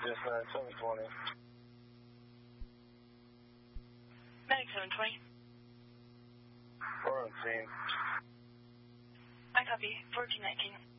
Just 720. Medic 720. We're on scene. I copy. 1419.